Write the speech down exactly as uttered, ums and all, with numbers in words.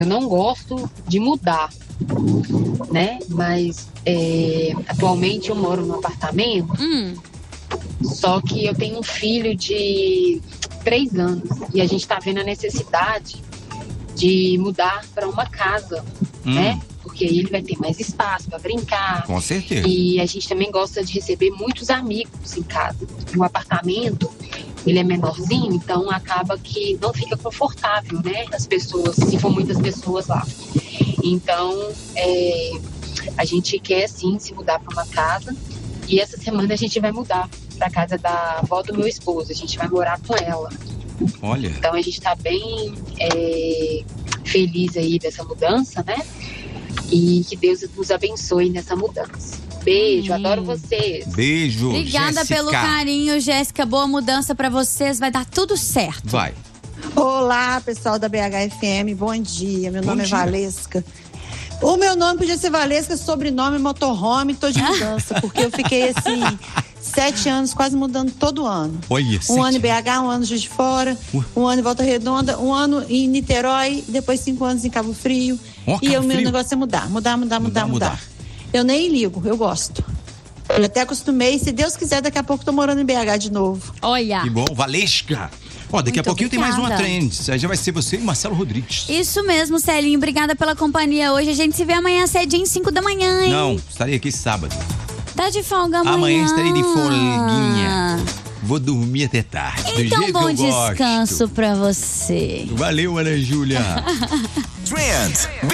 Eu não gosto de mudar, né? Mas é, atualmente eu moro num apartamento, Hum. só que eu tenho um filho de três anos e a gente tá vendo a necessidade de mudar para uma casa, Hum. né? Porque aí ele vai ter mais espaço para brincar. Com certeza. E a gente também gosta de receber muitos amigos em casa. O apartamento, ele é menorzinho, então acaba que não fica confortável, né? As pessoas, se for muitas pessoas lá. Então, é, a gente quer sim se mudar para uma casa. E essa semana a gente vai mudar para casa da avó do meu esposo. A gente vai morar com ela. Olha. Então a gente está bem é, feliz aí dessa mudança, né? E que Deus nos abençoe nessa mudança. Beijo, Hum. adoro vocês. Beijo, Obrigada Jéssica. pelo carinho, Jéssica. Boa mudança pra vocês. Vai dar tudo certo. Vai. Olá, pessoal da B H F M, bom dia. Meu Bom nome dia. é Valesca. O meu nome podia ser Valesca, sobrenome Motorhome, tô de mudança, porque eu fiquei assim, sete anos quase mudando todo ano. Olha, Um sete ano em B H, um ano em Juiz de Fora, Uh. um ano em Volta Redonda, um ano em Niterói, depois cinco anos em Cabo Frio. Ó, e Cabo o meu Frio. negócio é mudar, mudar, mudar, Mudar, mudar, mudar, mudar. Eu nem ligo, eu gosto. Eu até acostumei, se Deus quiser, daqui a pouco tô morando em B H de novo. Olha. Que bom, Valesca. Ó, daqui a Muito pouquinho tem mais uma obrigada. Trends. Aí já vai ser você e Marcelo Rodrigues. Isso mesmo, Celinho. Obrigada pela companhia hoje. A gente se vê amanhã cedinho, cinco da manhã, hein? Não, estarei aqui sábado. Tá de folga amanhã. Amanhã estarei de folguinha. Vou dormir até tarde. do Então, jeito bom que eu gosto. descanso pra você. Valeu, Ana Júlia. Trend